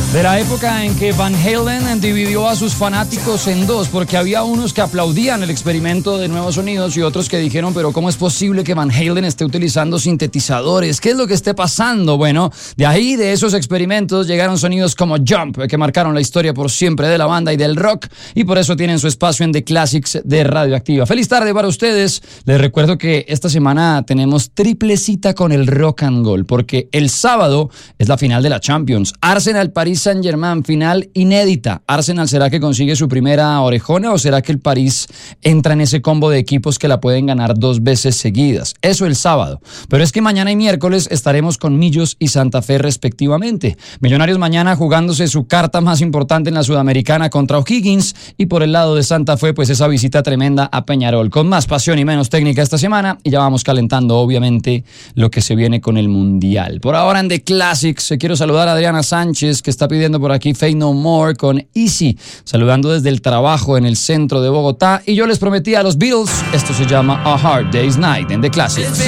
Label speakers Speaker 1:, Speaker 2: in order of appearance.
Speaker 1: De la época en que Van Halen dividió a sus fanáticos en dos, porque había unos que aplaudían el experimento de nuevos sonidos y otros que dijeron, pero ¿cómo es posible que Van Halen esté utilizando sintetizadores? ¿Qué es lo que esté pasando? Bueno, de ahí, de esos experimentos, llegaron sonidos como Jump, que marcaron la historia por siempre de la banda y del rock, y por eso tienen su espacio en The Classics de Radioactiva. Feliz tarde para ustedes. Les recuerdo que esta semana tenemos triple cita con el rock and roll, porque el sábado es la final de la Champions. Arsenal-París Saint-Germain, final inédita. ¿Arsenal será que consigue su primera orejona o será que el París entra en ese combo de equipos que la pueden ganar 2 veces seguidas? Eso el sábado. Pero es que mañana y miércoles estaremos con Millos y Santa Fe respectivamente. Millonarios mañana jugándose su carta más importante en la Sudamericana contra O'Higgins, y por el lado de Santa Fe pues esa visita tremenda a Peñarol, con más pasión y menos técnica esta semana, y ya vamos calentando obviamente lo que se viene con el Mundial. Por ahora en The Classics quiero saludar a Adriana Sánchez, que está pidiendo por aquí Faith No More con Easy, saludando desde el trabajo en el centro de Bogotá, y yo les prometí a los Beatles, esto se llama A Hard Day's Night en The Classics.